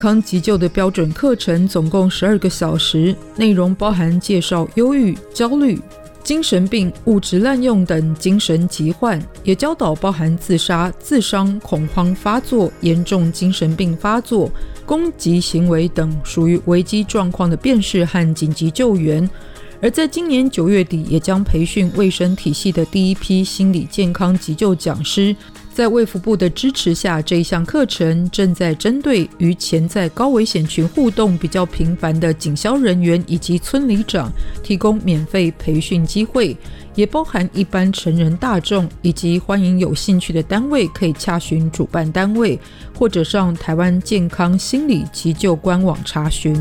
康急救的标准课程总共12个小时，内容包含介绍忧郁、焦虑、精神病、物质滥用等精神疾患，也教导包含自杀、自伤、恐慌发作、严重精神病发作、攻击行为等属于危机状况的辨识和紧急救援。而在今年9月底，也将培训卫生体系的第一批心理健康急救讲师。在卫福部的支持下，这一项课程正在针对与潜在高危险群互动比较频繁的警消人员以及村里长提供免费培训机会，也包含一般成人大众，以及欢迎有兴趣的单位可以洽询主办单位，或者上台湾健康心理急救官网查询。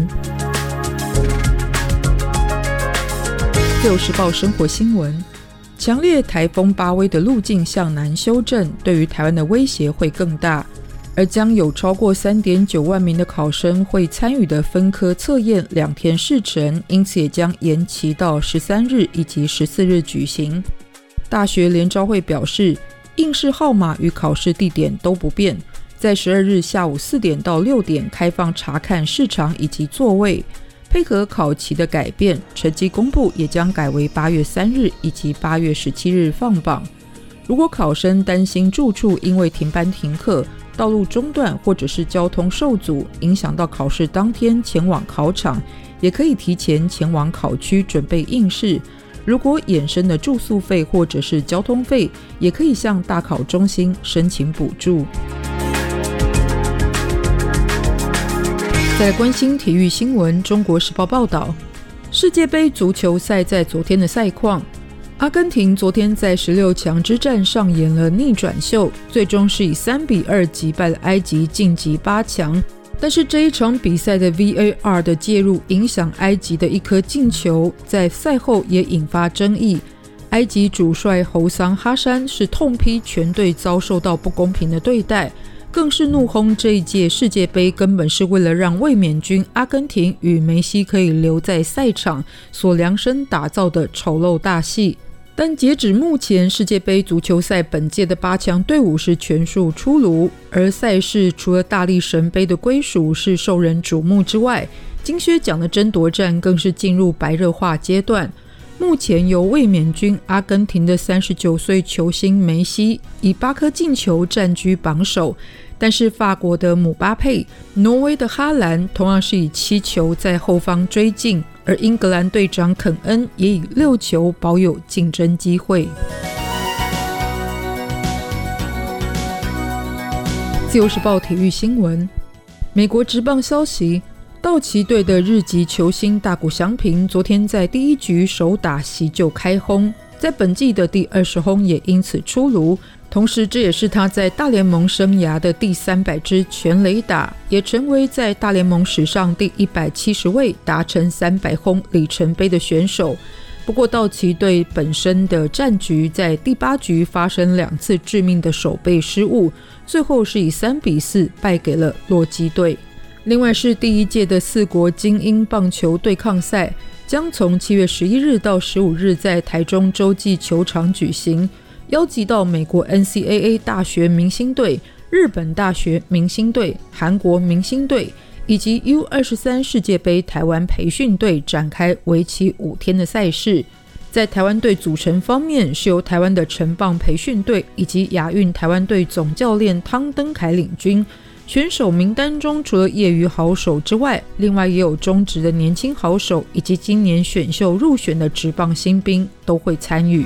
自由时报生活新闻，强烈台风巴威的路径向南修正，对于台湾的威胁会更大，而将有超过 3.9 万名的考生会参与的分科测验2天试程，因此也将延期到13日以及14日举行。大学联招会表示，应试号码与考试地点都不变，在12日下午4点到6点开放查看试场以及座位。配合考期的改变，成绩公布也将改为8月3日以及8月17日放榜。如果考生担心住处因为停班停课、道路中断或者是交通受阻，影响到考试当天前往考场，也可以提前前往考区准备应试。如果衍生的住宿费或者是交通费，也可以向大考中心申请补助。在关心体育新闻，中国时报报道，世界杯足球赛在昨天的赛况，阿根廷昨天在16强之战上演了逆转秀，最终是以3-2击败了埃及晋级8强。但是这一场比赛的 VAR 的介入影响埃及的一颗进球，在赛后也引发争议。埃及主帅侯桑哈山是痛批全队遭受到不公平的对待，更是怒轰这一届世界杯根本是为了让卫冕军阿根廷与梅西可以留在赛场所量身打造的丑陋大戏。但截止目前，世界杯足球赛本届的8强队伍是全数出炉，而赛事除了大力神杯的归属是受人瞩目之外，金靴奖的争夺战更是进入白热化阶段。目前由卫冕军阿根廷的39岁球星梅西以8颗进球占据榜首，但是法国的姆巴佩、挪威的哈兰同样是以7球在后方追进，而英格兰队长肯恩也以6球保有竞争机会。自由时报体育新闻，美国职棒消息，道奇队的日籍球星大谷翔平昨天在第1局首打席就开轰，在本季的第20轰也因此出炉，同时这也是他在大联盟生涯的第300支全垒打，也成为在大联盟史上第170位达成300轰里程碑的选手。不过道奇队本身的战局在第8局发生2次致命的守备失误，最后是以3-4败给了洛基队。另外是第1届的4国精英棒球对抗赛将从7月11日到15日在台中洲际球场举行，邀集到美国 NCAA 大学明星队、日本大学明星队、韩国明星队以及 U23 世界杯台湾培训队展开为期5天的赛事。在台湾队组成方面，是由台湾的成棒培训队以及亚运台湾队总教练汤登凯领军。选手名单中除了业余好手之外，另外也有中职的年轻好手以及今年选秀入选的职棒新兵都会参与。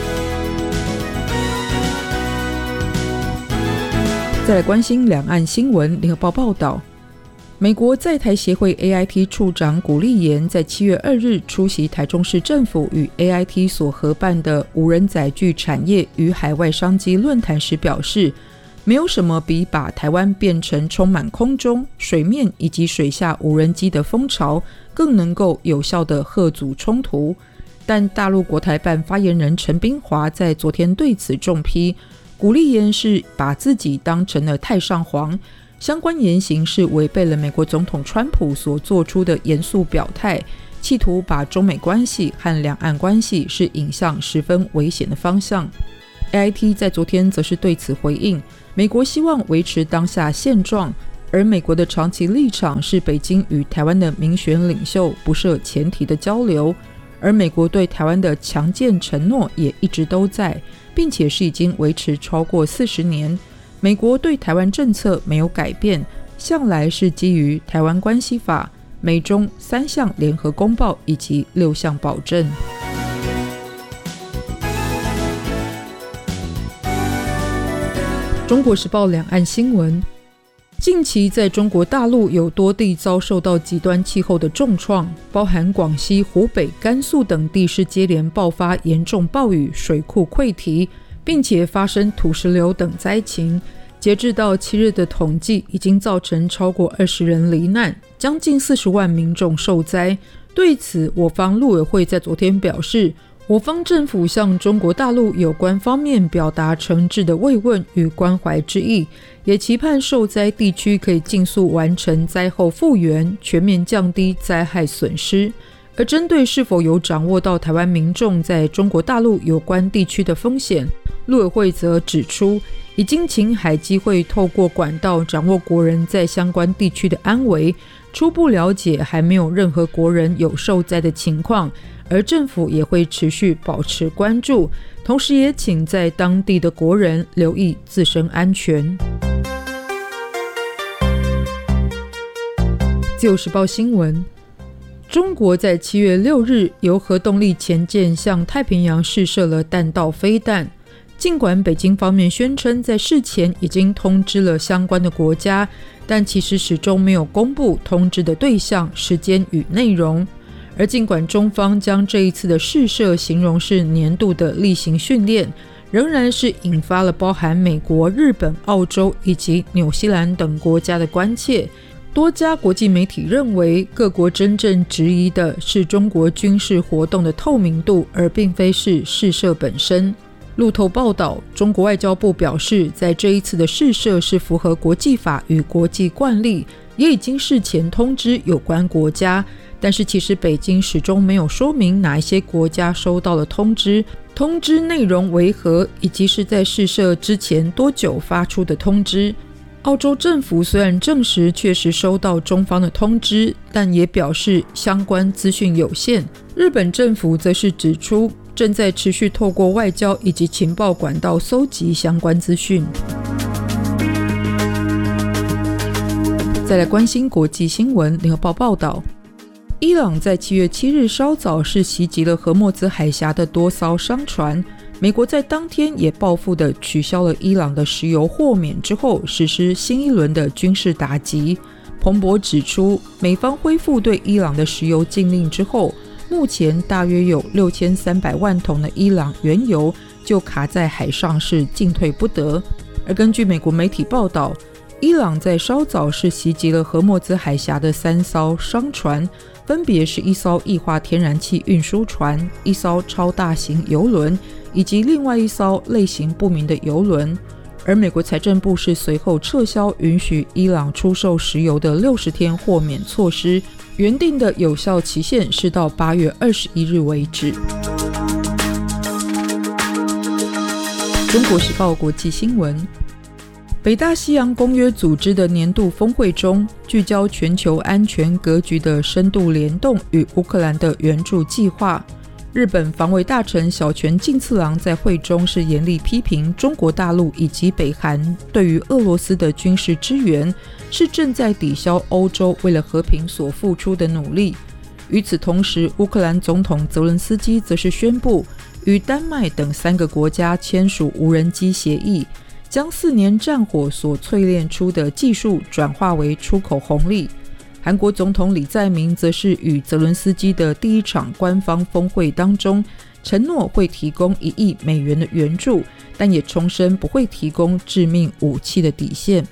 再来关心两岸新闻，联合报报道，美国在台协会 AIT 处长古立言在7月2日出席台中市政府与 AIT 所合办的无人载具产业与海外商机论坛时表示，没有什么比把台湾变成充满空中、水面以及水下无人机的风潮更能够有效的嚇阻冲突。但大陆国台办发言人陈彬华在昨天对此重批，古立言是把自己当成了太上皇，相关言行是违背了美国总统川普所做出的严肃表态，企图把中美关系和两岸关系是引向十分危险的方向。 AIT 在昨天则是对此回应，美国希望维持当下现状， 而美国的长期立场是北京与台湾的民选领袖不设前提的交流，而美国对台湾的强健承诺也一直都在，并且是已经维持超过40年。美国对台湾政策没有改变，向来是基于台湾关系法、美中3项联合公报以及6项保证。中国时报两岸新闻，近期在中国大陆有多地遭受到极端气候的重创，包含广西、湖北、甘肃等地是接连爆发严重暴雨、水库溃堤，并且发生土石流等灾情。截至到7日的统计，已经造成超过20人罹难，将近40万民众受灾。对此，我方陆委会在昨天表示，我方政府向中国大陆有关方面表达诚挚的慰问与关怀之意，也期盼受灾地区可以尽速完成灾后复原，全面降低灾害损失。而针对是否有掌握到台湾民众在中国大陆有关地区的风险，陆委会则指出，已经请海基会透过管道掌握国人在相关地区的安危，初步了解还没有任何国人有受灾的情况，而政府也会持续保持关注，同时也请在当地的国人留意自身安全。自由时报新闻，中国在7月6日由核动力潜舰向太平洋试射了弹道飞弹。尽管北京方面宣称在事前已经通知了相关的国家，但其实始终没有公布通知的对象、时间与内容。而尽管中方将这一次的试射形容是年度的例行训练，仍然是引发了包含美国、日本、澳洲以及纽西兰等国家的关切。多家国际媒体认为，各国真正质疑的是中国军事活动的透明度，而并非是试射本身。路透报道，中国外交部表示，在这一次的试射是符合国际法与国际惯例，也已经事前通知有关国家，但是其实北京始终没有说明哪一些国家收到了通知，通知内容为何，以及是在试射之前多久发出的通知。澳洲政府虽然证实确实收到中方的通知，但也表示相关资讯有限。日本政府则是指出，正在持续透过外交以及情报管道搜集相关资讯。再来关心国际新闻，联合报报道，伊朗在7月7日稍早是袭击了荷默兹海峡的多艘商船，美国在当天也报复地取消了伊朗的石油豁免之后，实施新一轮的军事打击。彭博指出，美方恢复对伊朗的石油禁令之后，目前大约有6300万桶的伊朗原油就卡在海上，是进退不得。而根据美国媒体报道，伊朗在稍早是袭击了荷默兹海峡的3艘商船，分别是一艘液化天然气运输船、一艘超大型邮轮以及另外一艘类型不明的邮轮。而美国财政部是随后撤销允许伊朗出售石油的60天豁免措施，原定的有效期限是到8月21日为止。中国时报国际新闻，北大西洋公约组织的年度峰会中，聚焦全球安全格局的深度联动与乌克兰的援助计划。日本防卫大臣小泉进次郎在会中是严厉批评中国大陆以及北韩对于俄罗斯的军事支援，是正在抵消欧洲为了和平所付出的努力。与此同时，乌克兰总统泽伦斯基则是宣布与丹麦等3个国家签署无人机协议，将4年战火所淬炼出的技术转化为出口红利。韩国总统李在明则是与泽伦斯基的第一场官方峰会当中承诺会提供1亿美元的援助，但也重申不会提供致命武器的底线。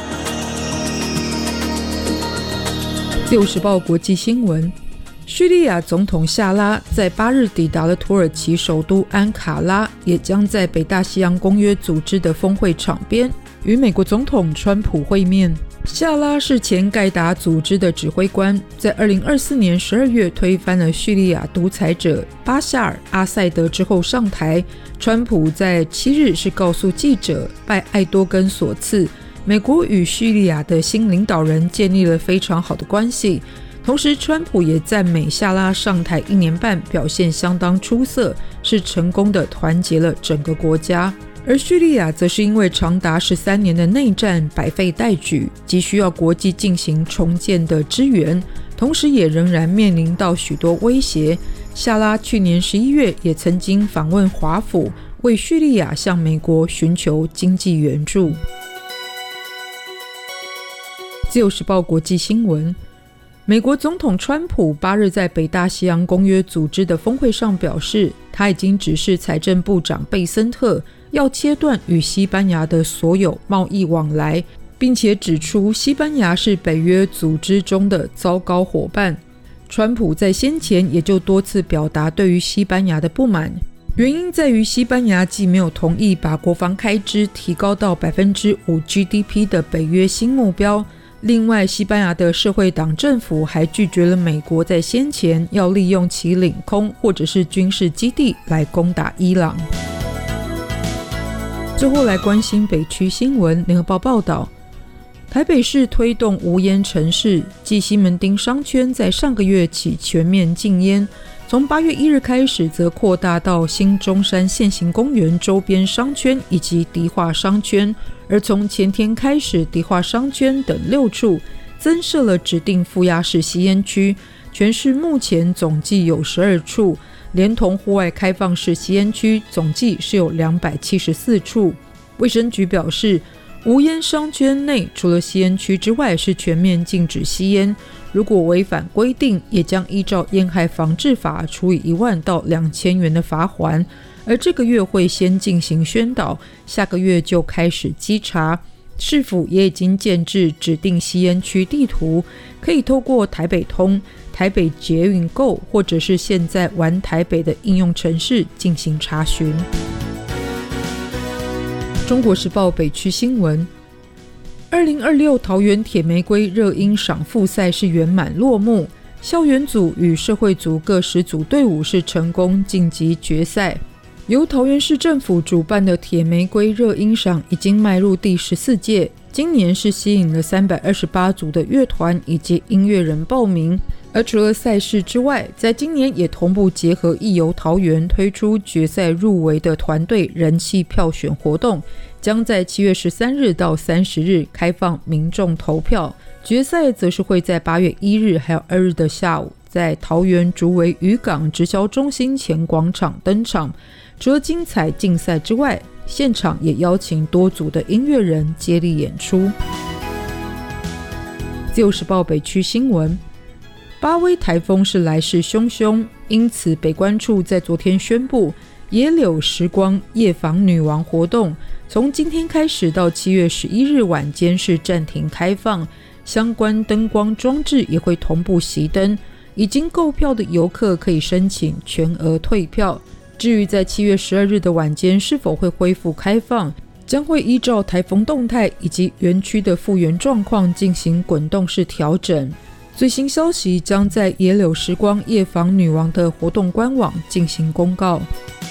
自由时报国际新闻，叙利亚总统夏拉在8日抵达了土耳其首都安卡拉，也将在北大西洋公约组织的峰会场边与美国总统川普会面。夏拉是前盖达组织的指挥官，在2024年12月推翻了叙利亚独裁者巴夏尔·阿塞德之后上台。川普在7日是告诉记者，拜艾多根所赐， 美国与叙利亚的新领导人建立了非常好的关系。同时川普也赞美夏拉上台1年半表现相当出色，是成功的团结了整个国家。而叙利亚则是因为长达13年的内战百废待举，急需要国际进行重建的支援，同时也仍然面临到许多威胁。夏拉去年11月也曾经访问华府，为叙利亚向美国寻求经济援助。自由时报国际新闻，美国总统川普8日在北大西洋公约组织的峰会上表示，他已经指示财政部长贝森特要切断与西班牙的所有贸易往来，并且指出西班牙是北约组织中的糟糕伙伴。川普在先前也就多次表达对于西班牙的不满，原因在于西班牙既没有同意把国防开支提高到 5% GDP 的北约新目标，另外西班牙的社会党政府还拒绝了美国在先前要利用其领空或者是军事基地来攻打伊朗。最后来关心北区新闻，联合报报道，台北市推动无烟城市，继西门町商圈在上个月起全面禁烟，从8月1日开始则扩大到新中山现行公园周边商圈以及迪化商圈，而从前天开始，迪化商圈等6处增设了指定负压式吸烟区，全市目前总计有12处，连同户外开放式吸烟区总计是有274处。卫生局表示，无烟商圈内除了吸烟区之外是全面禁止吸烟，如果违反规定也将依照烟害防治法处以1万到2000元的罚锾，而这个月会先进行宣导，下个月就开始稽查。市府也已经建制指定吸烟区地图，可以透过台北通、台北捷运购或者是现在玩台北的应用程式进行查询。中国时报北区新闻，2026桃园铁玫瑰热音赏复赛是圆满落幕，校园组与社会组各10组队伍是成功晋级决赛。由桃园市政府主办的铁玫瑰热音赏已经迈入第14届，今年是吸引了328组的乐团以及音乐人报名。而除了赛事之外，在今年也同步结合艺游桃园推出决赛入围的团队人气票选活动，将在7月13日到30日开放民众投票，决赛则是会在8月1日还有2日的下午在桃园竹围渔港直销中心前广场登场。除了精彩竞赛之外，现场也邀请多组的音乐人接力演出。自由时报北区新闻，巴威台风是来势汹汹，因此北关处在昨天宣布，野柳时光夜访女王活动从今天开始到7月11日晚间是暂停开放，相关灯光装置也会同步熄灯，已经购票的游客可以申请全额退票。至于在7月12日的晚间是否会恢复开放，将会依照台风动态以及园区的复原状况进行滚动式调整。最新消息将在野柳时光夜访女王的活动官网进行公告。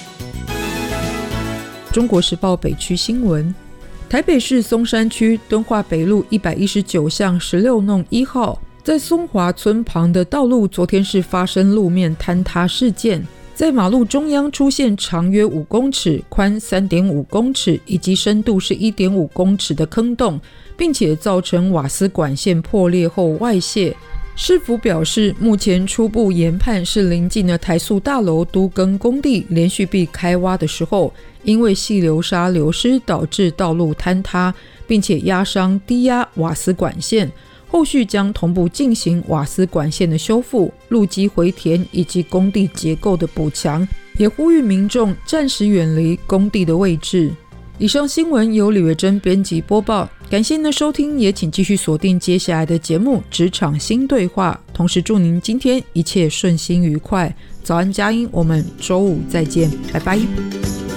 中国时报北区新闻，台北市松山区敦化北路119巷16弄1号，在松华村旁的道路昨天是发生路面坍塌事件，在马路中央出现长约5公尺、宽3.5公尺以及深度是1.5公尺的坑洞，并且造成瓦斯管线破裂后外泄。市府表示，目前初步研判是临近的台塑大楼都更工地连续壁开挖的时候，因为细流沙流失导致道路坍塌，并且压伤低压瓦斯管线，后续将同步进行瓦斯管线的修复、路基回填以及工地结构的补强，也呼吁民众暂时远离工地的位置。以上新闻由李维珍编辑播报，感谢您的收听，也请继续锁定接下来的节目《职场新对话》，同时祝您今天一切顺心愉快。早安佳音，我们周五再见，拜拜。